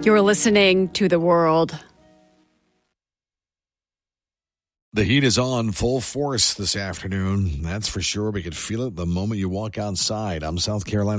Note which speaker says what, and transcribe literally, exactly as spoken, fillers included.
Speaker 1: You're listening to The World.
Speaker 2: The heat is on full force this afternoon. That's for sure. We can feel it the moment you walk outside. I'm South Carolina